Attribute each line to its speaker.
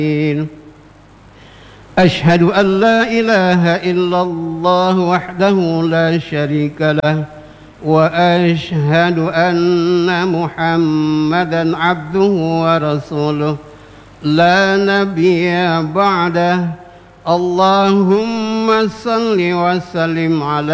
Speaker 1: أشهد أن لا إله إلا الله وحده لا شريك له وأشهد أن محمدا عبده ورسوله لا نبي بعده اللهم صل وسلم على